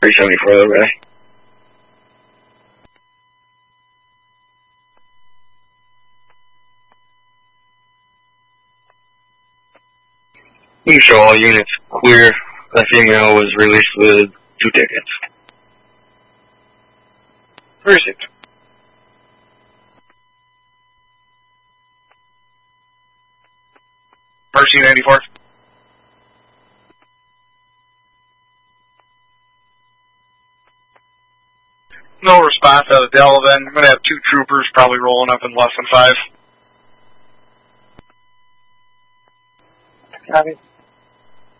374 though, guy. You show all units clear. That female was released with 2 tickets. Where is it? Mercy 94. No response out of Delavan. I'm going to have 2 troopers probably rolling up in less than 5. Copy.